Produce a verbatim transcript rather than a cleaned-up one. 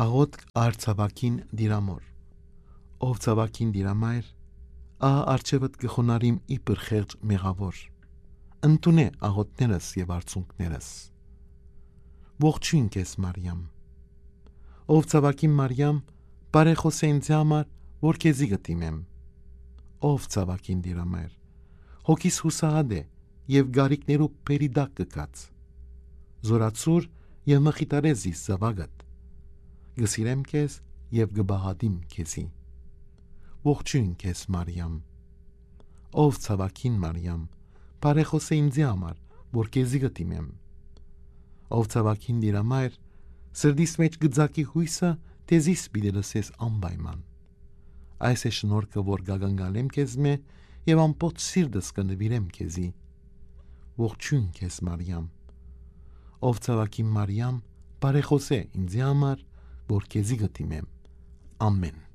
Աղոթք արցավակին դիրամոր։ Ով ցավակին դիրամայր, ահա արջևդ կխոնարիմ իբր խեղճ մեղավոր։ Ընտունե աղոթներս եւ արցունքներս։ Ողջույն քեզ Մարիամ։ Ով ցավակին Մարիամ, բարեխոս է ինձ համար, որ քեզի գտիմեմ։ Ով ցավակին դիրամայր, հոգիս հուսահատ է եւ գարիկներու պերիդակ կկած։ Զորացուր եւ մխիտարեզ իս զավագդ։ Գսիրեմ քեզ եւ գբահադիմ քեզի։ Ողջույն քեզ Մարիամ։ Ով ցավակին Մարիամ, բարեխոս է ինձ համար, որ քեզի գտիմեմ։ Ով ցավակին դիրամայր, սրդիս մեջ գծակի հույսը տեզիս բիդելսես անպայման։ Այս է շնորհքը, որ գագանգալեմ քեզ մե եւ ամբողջ սիրտս կնվիրեմ քեզի։ Ողջույն քեզ Մարիամ։ Ով ցավակին Մարիամ, բարեխոս է ինձ համար, որ քեզի գտիմեմ։ Ամեն։